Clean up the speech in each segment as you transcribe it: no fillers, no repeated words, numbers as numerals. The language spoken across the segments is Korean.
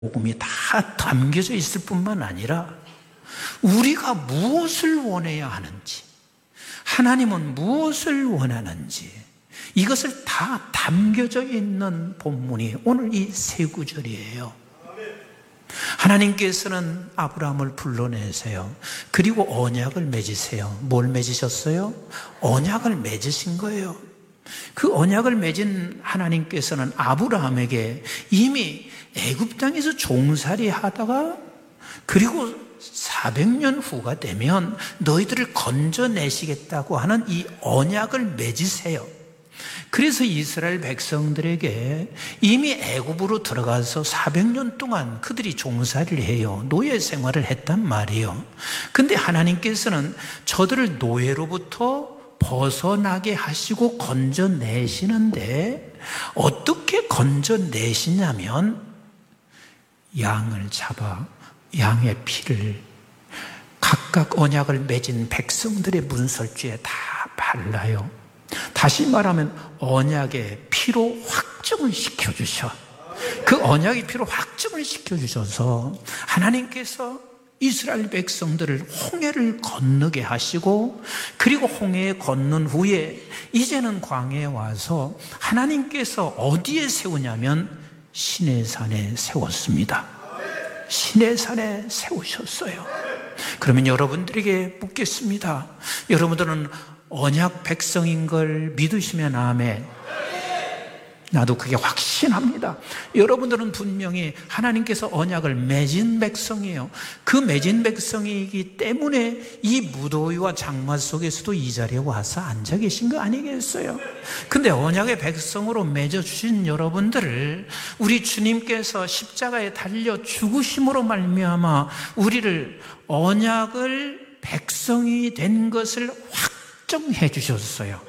복음이 다 담겨져 있을 뿐만 아니라 우리가 무엇을 원해야 하는지, 하나님은 무엇을 원하는지, 이것을 다 담겨져 있는 본문이 오늘 이 세 구절이에요. 하나님께서는 아브라함을 불러내세요. 그리고 언약을 맺으세요. 뭘 맺으셨어요? 언약을 맺으신 거예요. 그 언약을 맺은 하나님께서는 아브라함에게 이미 애굽 땅에서 종살이 하다가 그리고 400년 후가 되면 너희들을 건져내시겠다고 하는 이 언약을 맺으세요. 그래서 이스라엘 백성들에게 이미 애굽으로 들어가서 400년 동안 그들이 종살이를 해요. 노예 생활을 했단 말이에요. 근데 하나님께서는 저들을 노예로부터 벗어나게 하시고 건져내시는데 어떻게 건져내시냐면 양을 잡아 양의 피를 각각 언약을 맺은 백성들의 문설주에 다 발라요. 다시 말하면 언약의 피로 확정을 시켜주셔. 그 언약의 피로 확정을 시켜주셔서 하나님께서 이스라엘 백성들을 홍해를 건너게 하시고 그리고 홍해에 건넌 후에 이제는 광야에 와서 하나님께서 어디에 세우냐면 시내산에 세웠습니다. 시내산에 세우셨어요. 그러면 여러분들에게 묻겠습니다. 여러분들은 언약 백성인 걸 믿으시면 아멘. 나도 그게 확신합니다. 여러분들은 분명히 하나님께서 언약을 맺은 백성이에요. 그 맺은 백성이기 때문에 이 무더위와 장마 속에서도 이 자리에 와서 앉아 계신 거 아니겠어요? 근데 언약의 백성으로 맺어주신 여러분들을 우리 주님께서 십자가에 달려 죽으심으로 말미암아 우리를 언약을 백성이 된 것을 확정해 주셨어요.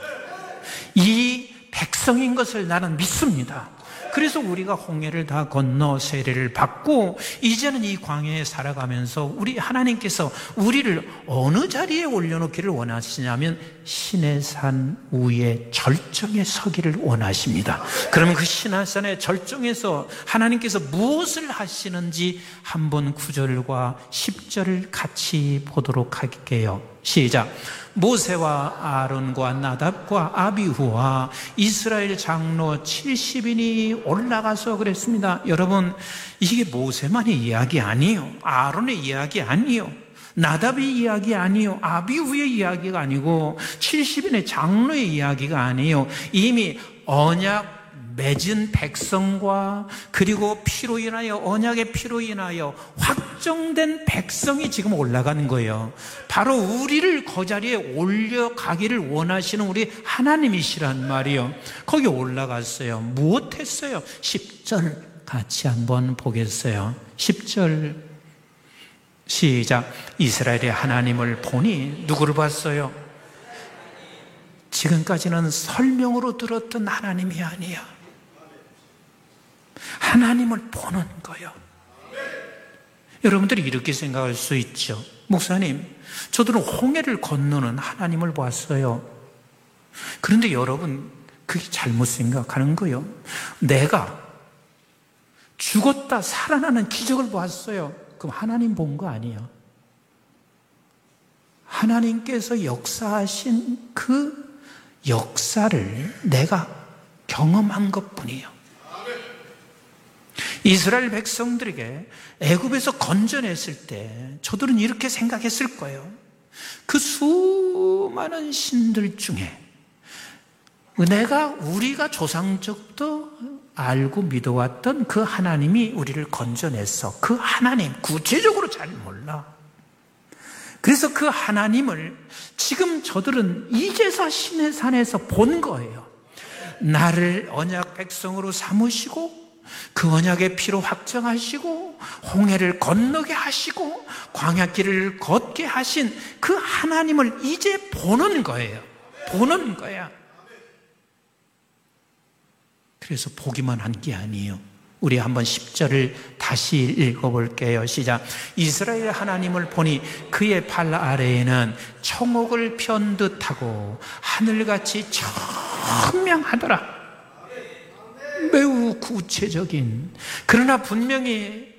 이 백성인 것을 나는 믿습니다. 그래서 우리가 홍해를 다 건너 세례를 받고 이제는 이 광야에 살아가면서 우리 하나님께서 우리를 어느 자리에 올려놓기를 원하시냐면 시내산 위에 절정에 서기를 원하십니다. 그러면 그 시내산의 절정에서 하나님께서 무엇을 하시는지 한번 9절과 10절을 같이 보도록 할게요. 시작. 모세와 아론과 나답과 아비후와 이스라엘 장로 70인이 올라가서 그랬습니다. 여러분, 이게 모세만의 이야기 아니에요. 아론의 이야기 아니에요. 나답의 이야기 아니에요. 아비후의 이야기가 아니고 70인의 장로의 이야기가 아니에요. 이미 언약 맺은 백성과 그리고 피로 인하여 언약의 피로 인하여 확정된 백성이 지금 올라가는 거예요. 바로 우리를 그 자리에 올려가기를 원하시는 우리 하나님이시란 말이에요. 거기 올라갔어요. 무엇 했어요? 10절 같이 한번 보겠어요. 10절 시작. 이스라엘의 하나님을 보니 누구를 봤어요? 지금까지는 설명으로 들었던 하나님이 아니야. 하나님을 보는 거예요. 여러분들이 이렇게 생각할 수 있죠. 목사님, 저들은 홍해를 건너는 하나님을 봤어요. 그런데 여러분, 그게 잘못 생각하는 거예요. 내가 죽었다 살아나는 기적을 봤어요. 그럼 하나님 본 거 아니에요. 하나님께서 역사하신 그 역사를 내가 경험한 것뿐이에요. 이스라엘 백성들에게 애굽에서 건져냈을 때 저들은 이렇게 생각했을 거예요. 그 수많은 신들 중에 우리가 조상적도 알고 믿어왔던 그 하나님이 우리를 건져냈어. 그 하나님 구체적으로 잘 몰라. 그래서 그 하나님을 지금 저들은 이제서 시내산에서 본 거예요. 나를 언약 백성으로 삼으시고 그 언약의 피로 확정하시고 홍해를 건너게 하시고 광야길을 걷게 하신 그 하나님을 이제 보는 거예요. 보는 거야. 그래서 보기만 한 게 아니에요. 우리 한번 10절을 다시 읽어볼게요. 시작. 이스라엘 하나님을 보니 그의 발 아래에는 청옥을 편 듯하고 하늘같이 청명하더라. 매우 구체적인, 그러나 분명히